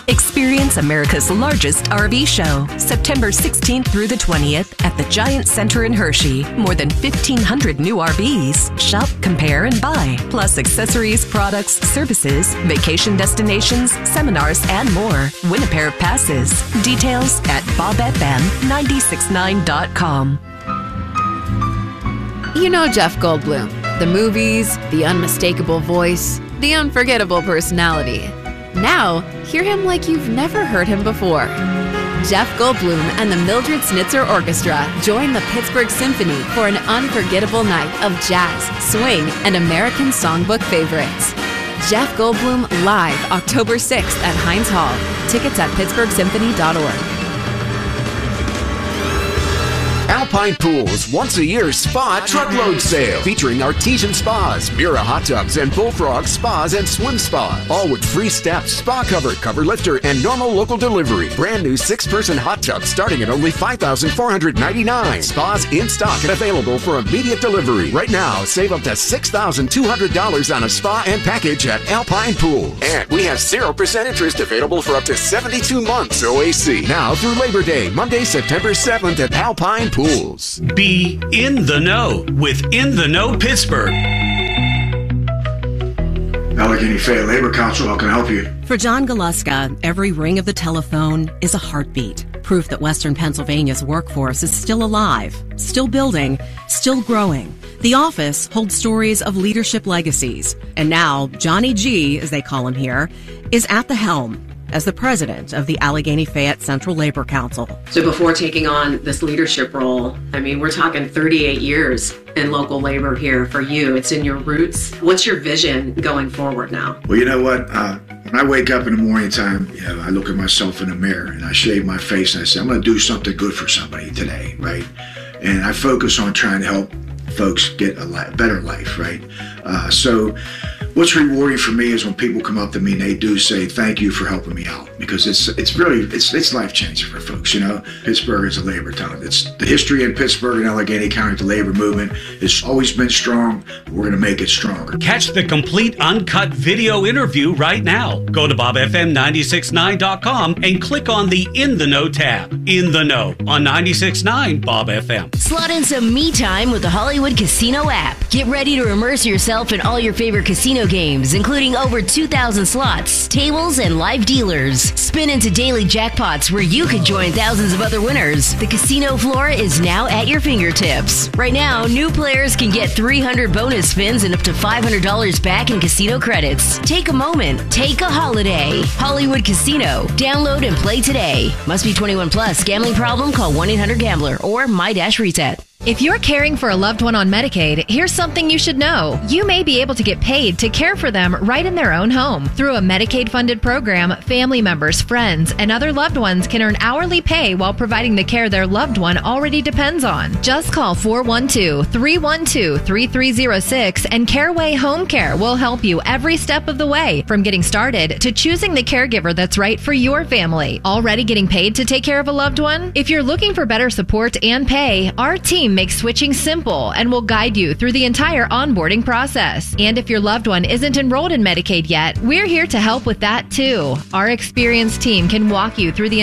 Experience America's largest RV show, September 16th through the 20th at the Giant Center in Hershey. More than 1,500 new RVs. Shop, compare, and buy. Plus accessories, products, services, vacation destinations, seminars, and more. Win a pair of passes. Details at bobfm969.com. You know Jeff Goldblum. The movies, the unmistakable voice, the unforgettable personality. Now, hear him like you've never heard him before. Jeff Goldblum and the Mildred Snitzer Orchestra join the Pittsburgh Symphony for an unforgettable night of jazz, swing, and American songbook favorites. Jeff Goldblum live October 6th at Heinz Hall. Tickets at pittsburghsymphony.org. Alpine Pools once-a-year spa truckload sale featuring Artesian Spas, Mira Hot Tubs, and Bullfrog Spas and Swim Spas. All with free steps, spa cover lifter, and normal local delivery. Brand new 6-person hot tub starting at only $5,499. Spas in stock and available for immediate delivery. Right now, save up to $6,200 on a spa and package at Alpine Pools. And we have 0% interest available for up to 72 months OAC. Now through Labor Day, Monday, September 7th at Alpine Pools. Be in the know with In the Know Pittsburgh. Allegheny Fayette Labor Council, how can I help you? For John Galuska, every ring of the telephone is a heartbeat. Proof that Western Pennsylvania's workforce is still alive, still building, still growing. The office holds stories of leadership legacies. And now, Johnny G, as they call him here, is at the helm as the president of the Allegheny Fayette Central Labor Council. So before taking on this leadership role, I mean, we're talking 38 years in local labor here for you. It's in your roots. What's your vision going forward now? Well, you know what? When I wake up in the morning time, I look at myself in the mirror and I shave my face and I say, I'm going to do something good for somebody today, right? And I focus on trying to help folks get a better life, right? So what's rewarding for me is when people come up to me and they do say, thank you for helping me out, because it's really life-changing for folks, you know. Pittsburgh is a labor town. It's the history in Pittsburgh and Allegheny County, the labor movement has always been strong. We're going to make it stronger. Catch the complete uncut video interview right now. Go to bobfm969.com and click on the In the Know tab. In the Know on 96.9 Bob FM. Slot in some me time with the Hollywood Casino app. Get ready to immerse yourself in all your favorite casino games, including over 2,000 slots, tables, and live dealers. Spin into daily jackpots where you could join thousands of other winners. The casino floor is now at your fingertips. Right now, new players can get 300 bonus spins and up to $500 back in casino credits. Take a moment. Take a holiday. Hollywood Casino. Download and play today. Must be 21 plus. Gambling problem? Call 1-800-GAMBLER or My-Reset. If you're caring for a loved one on Medicaid, here's something you should know. You may be able to get paid to care for them right in their own home. Through a Medicaid-funded program, family members, friends, and other loved ones can earn hourly pay while providing the care their loved one already depends on. Just call 412-312-3306 and Careway Home Care will help you every step of the way, from getting started to choosing the caregiver that's right for your family. Already getting paid to take care of a loved one? If you're looking for better support and pay, our team makes switching simple and will guide you through the entire onboarding process. And if your loved one isn't enrolled in Medicaid yet, we're here to help with that too. Our experienced team can walk you through the